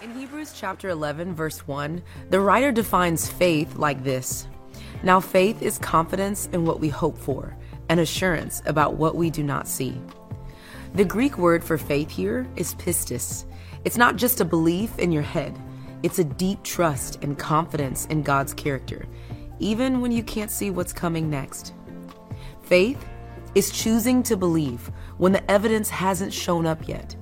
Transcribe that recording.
In Hebrews chapter 11, verse 1, the writer defines faith like this. Now faith is confidence in what we hope for, and assurance about what we do not see. The Greek word for faith here is pistis. It's not just a belief in your head. It's a deep trust and confidence in God's character, even when you can't see what's coming next. Faith is choosing to believe when the evidence hasn't shown up yet.